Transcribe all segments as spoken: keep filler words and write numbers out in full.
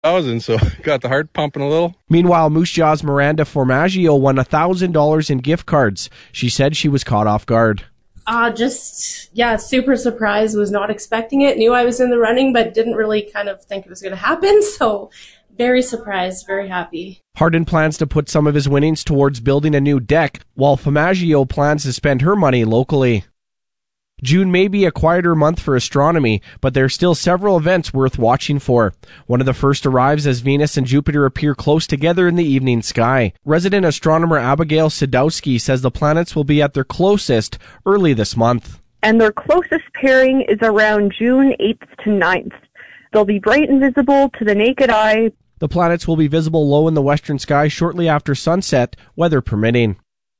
thousand, so got the heart pumping a little. Meanwhile, Moose Jaw's Miranda Formaggio won one thousand dollars in gift cards. She said she was caught off guard. Uh, just, yeah, super surprised. Was not expecting it. Knew I was in the running, but didn't really kind of think it was going to happen. So very surprised, very happy. Hardin plans to put some of his winnings towards building a new deck, while Formaggio plans to spend her money locally. June may be a quieter month for astronomy, but there are still several events worth watching for. One of the first arrives as Venus and Jupiter appear close together in the evening sky. Resident astronomer Abigail Sadowski says the planets will be at their closest early this month. And their closest pairing is around June eighth to ninth. They'll be bright and visible to the naked eye. The planets will be visible low in the western sky shortly after sunset, weather permitting.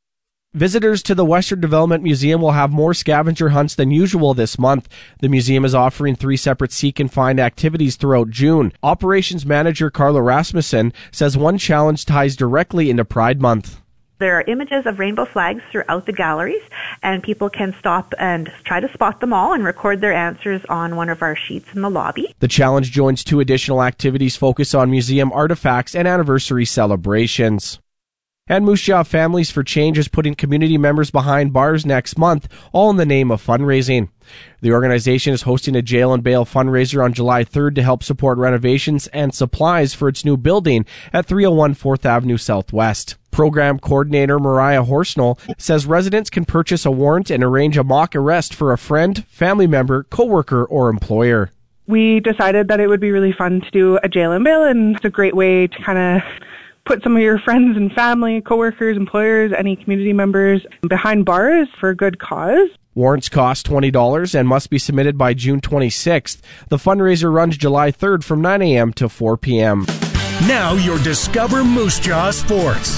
Visitors to the Western Development Museum will have more scavenger hunts than usual this month. The museum is offering three separate seek and find activities throughout June. Operations manager Carla Rasmussen says one challenge ties directly into Pride Month. There are images of rainbow flags throughout the galleries, and people can stop and try to spot them all and record their answers on one of our sheets in the lobby. The challenge joins two additional activities focused on museum artifacts and anniversary celebrations. And Moose Jaw Families for Change is putting community members behind bars next month, all in the name of fundraising. The organization is hosting a jail and bail fundraiser on July third to help support renovations and supplies for its new building at three oh one fourth Avenue Southwest. Program coordinator Mariah Horsnell says residents can purchase a warrant and arrange a mock arrest for a friend, family member, coworker, or employer. We decided that it would be really fun to do a jail and bail, and it's a great way to kind of put some of your friends and family, coworkers, employers, any community members behind bars for a good cause. Warrants cost twenty dollars and must be submitted by June twenty-sixth. The fundraiser runs July third from nine a.m. to four p.m. Now your Discover Moose Jaw Sports.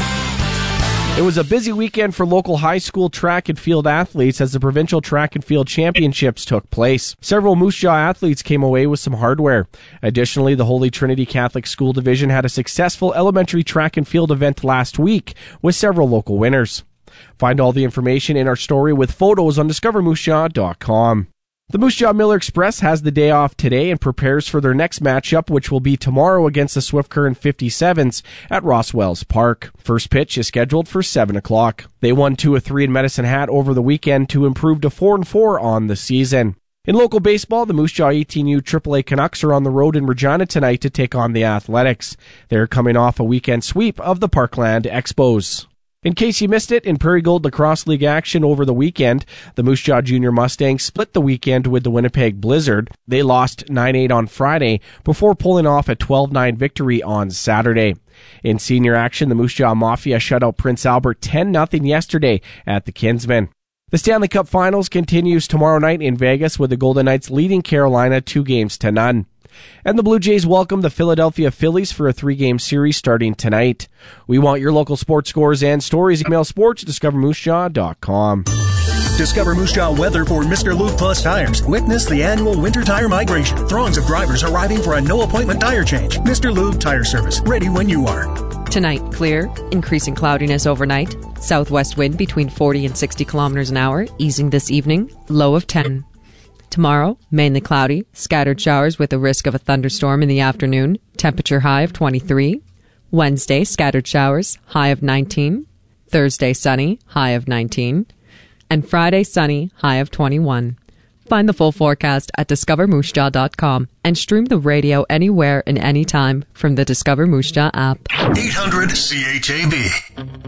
It was a busy weekend for local high school track and field athletes as the provincial track and field championships took place. Several Moose Jaw athletes came away with some hardware. Additionally, the Holy Trinity Catholic School Division had a successful elementary track and field event last week with several local winners. Find all the information in our story with photos on discover moose jaw dot com. The Moose Jaw Miller Express has the day off today and prepares for their next matchup, which will be tomorrow against the Swift Current fifty-sevens at Rosswells Park. First pitch is scheduled for seven o'clock. They won two of three in Medicine Hat over the weekend to improve to four and four on the season. In local baseball, the Moose Jaw eighteen U triple A Canucks are on the road in Regina tonight to take on the Athletics. They're coming off a weekend sweep of the Parkland Expos. In case you missed it, in Prairie Gold Lacrosse League action over the weekend, the Moose Jaw Junior Mustangs split the weekend with the Winnipeg Blizzard. They lost nine eight on Friday before pulling off a twelve nine victory on Saturday. In senior action, the Moose Jaw Mafia shut out Prince Albert ten nothing yesterday at the Kinsmen. The Stanley Cup Finals continues tomorrow night in Vegas with the Golden Knights leading Carolina two games to none. And the Blue Jays welcome the Philadelphia Phillies for a three-game series starting tonight. We want your local sports scores and stories. Email sports at discover moose jaw dot com. Discover Moose Jaw weather for Mister Lube Plus Tires. Witness the annual winter tire migration. Throngs of drivers arriving for a no-appointment tire change. Mister Lube Tire Service, ready when you are. Tonight, clear, increasing cloudiness overnight. Southwest wind between forty and sixty kilometers an hour, easing this evening, low of ten. Tomorrow, mainly cloudy, scattered showers with a risk of a thunderstorm in the afternoon, temperature high of twenty-three. Wednesday, scattered showers, high of nineteen. Thursday, sunny, high of nineteen. And Friday, sunny, high of twenty-one. Find the full forecast at discover moose jaw dot com and stream the radio anywhere and anytime from the Discover Moose Jaw app. eight hundred C H A B.